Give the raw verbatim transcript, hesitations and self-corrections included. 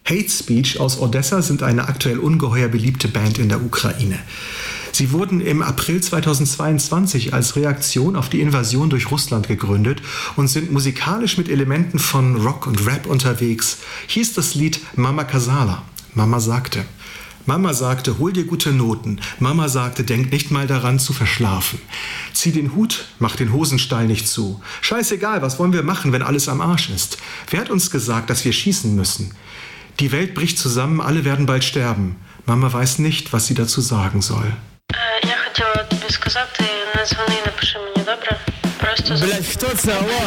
Hate Speech aus Odessa sind eine aktuell ungeheuer beliebte Band in der Ukraine. Sie wurden im April zweitausendzweiundzwanzig als Reaktion auf die Invasion durch Russland gegründet und sind musikalisch mit Elementen von Rock und Rap unterwegs. Hier ist das Lied Mama Kazala. Mama sagte. Mama sagte, hol dir gute Noten. Mama sagte, denk nicht mal daran zu verschlafen. Zieh den Hut, mach den Hosenstall nicht zu. Scheißegal, was wollen wir machen, wenn alles am Arsch ist? Wer hat uns gesagt, dass wir schießen müssen? Die Welt bricht zusammen, alle werden bald sterben. Mama weiß nicht, was sie dazu sagen soll. Я хотіла тобі сказати, не дзвони, напиши мені, добре? Просто... Блять, хто це? Алло?